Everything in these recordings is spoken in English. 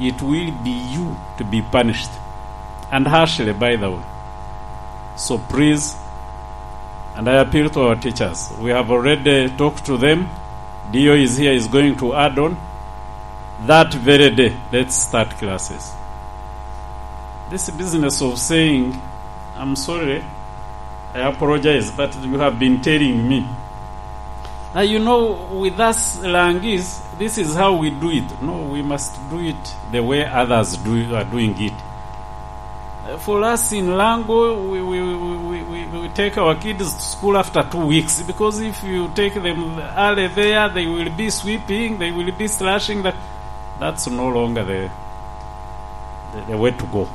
it will be you to be punished, and harshly, by the way. So please, and I appeal to our teachers. We have already talked to them. Dio is here, is going to add on. That very day, let's start classes. This business of saying, I'm sorry, I apologize, but you have been telling me. With us Langis, this is how we do it. No, we must do it the way others are doing it. For us in Lango, we take our kids to school after 2 weeks, because if you take them early there, they will be sweeping, they will be slashing. That's no longer the way to go.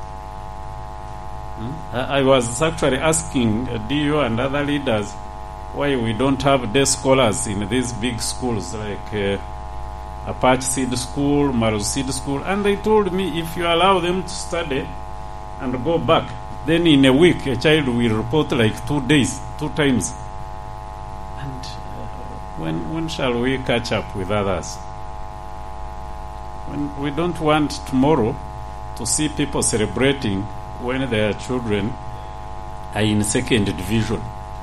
I was actually asking Dio and other leaders why we don't have day scholars in these big schools like Apache Seed School, Maru Seed School, and they told me if you allow them to study and go back, then in a week a child will report like 2 days, 2 times. And when shall we catch up with others? When we don't want tomorrow to see people celebrating when their children are in second division,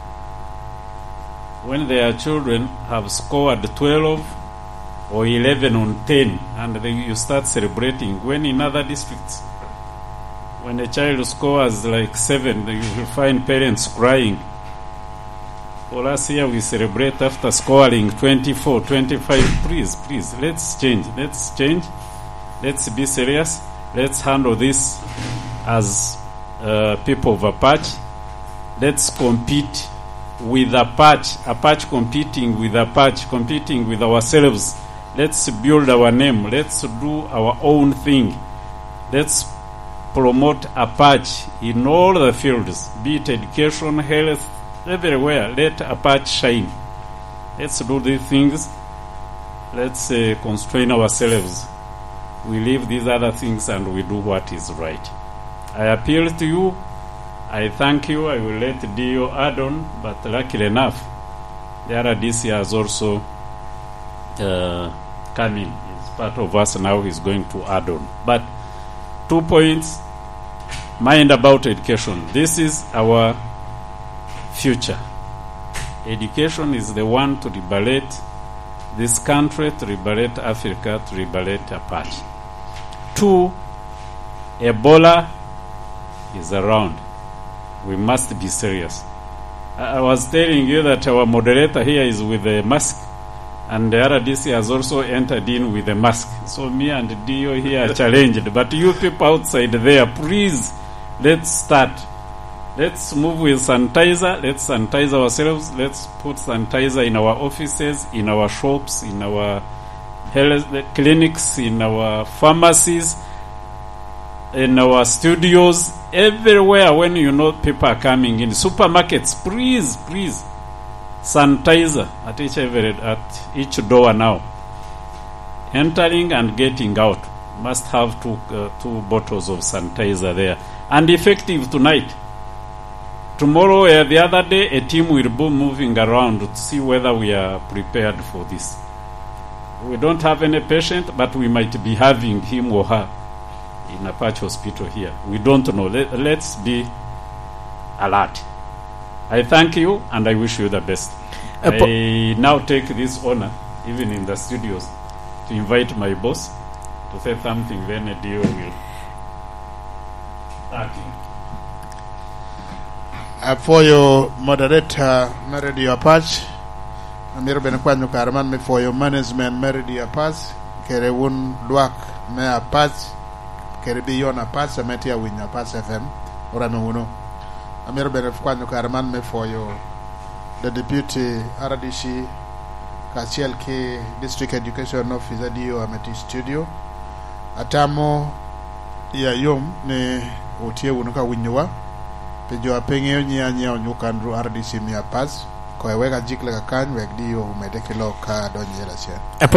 when their children have scored 12 or 11 on 10, and you start celebrating, when in other districts, when a child scores like 7, you will find parents crying. For us here, we celebrate after scoring 24, 25. Please, let's change. Let's be serious. Let's handle this as people of Apache. Let's compete with Apache competing with Apache, competing with ourselves. Let's build our name. Let's do our own thing. Let's promote Apache in all the fields, be it education, health, everywhere. Let Apache shine. Let's do these things. Let's constrain ourselves. We leave these other things and we do what is right. I appeal to you. I thank you. I will let Dio add on, but luckily enough, the RDC has also come in. He's part of us now. He's going to add on. But 2 points. Mind about education. This is our future. Education is the one to liberate this country, to liberate Africa, to liberate Apache. 2, Ebola is around. We must be serious. I was telling you that our moderator here is with a mask, and the RDC has also entered in with a mask. So me and Dio here are challenged. But you people outside there, please, let's start. Let's move with sanitizer. Let's sanitize ourselves. Let's put sanitizer in our offices, in our shops, in our health clinics, in our pharmacies, in our studios, everywhere. When people are coming in supermarkets, please, sanitizer at each door now. Entering and getting out, must have two bottles of sanitizer there, and effective tonight. Tomorrow or the other day, a team will be moving around to see whether we are prepared for this. We don't have any patient, but we might be having him or her in Apache Hospital here. We don't know. Let's be alert. I thank you and I wish you the best. I now take this honor, even in the studios, to invite my boss to say something. Then a deal will start. For your moderator, Meridi Apache, Amir Benakwanyo Karaman, me for your management, Meridi Apache, Kerewun Duak, Me Apache, Kerebion Apache, Metia Win Apache FM, Oranuno. Amir Benakwanyo Karaman, me for your the deputy RDC, Kachielke District Education Officer, Dio Ameti Studio, Atamo Yayum, ne Utie Unuka Winyua. Pejo apenge nyanya onyukandru RDC mi apas ko wega jikle ka kan weg dio umedekelo ka donjela chen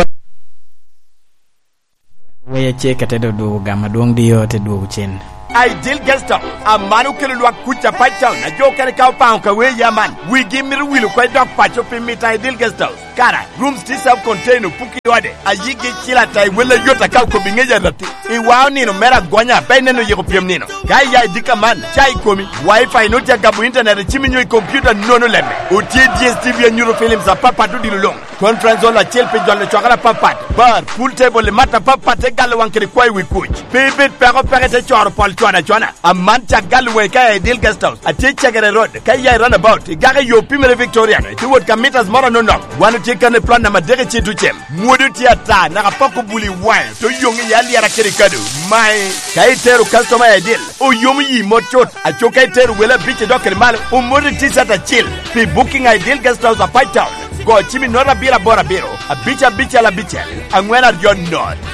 weya cheka tedo du gama duong dio te du chen Ideal guest up amanu kelwa kucha pacha na jokere ka pa ka we yaman we give me will ko dog pacho pe mit Ideal guest house kara rooms ti self contained puki wade ayigi chila tai wala yota ka ko bingeja rati I wao nino mera gonya bene no yego piem nino kai ya dika man chai komi wifi no tia gabu internet chiminyo computer nono lemme uti DSTV ya Neuro Films za papa tu dilulong conference hall chel pe jole chwakala papa bar pool table le mata papa te gal wankere kwai wi kuch bebet pero te choro pol chwana amman cha gal we kai Ideal Guest House ati chagere road kai ya run about gaga yo pimere Victoria ti wot kamitas mora no no wanu ti kan plan na madere chitu chem modu ti ata na pako buli wine to yongi ya liara kere kadu mai kai teru customer Ideal o yomi yi mochot a chokai teru wela biche dokere mal o modu ti sata chill pe booking Ideal Guest House a Pai Town go chimi nora bira bora biro a bicha la bicha angwena yon not